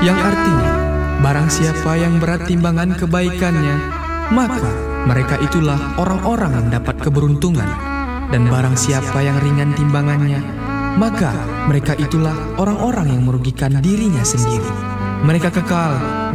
yang artinya, barang siapa yang berat timbangan kebaikannya, maka mereka itulah orang-orang yang dapat keberuntungan. Dan barang siapa yang ringan timbangannya, maka mereka itulah orang-orang yang merugikan dirinya sendiri. Mereka kekal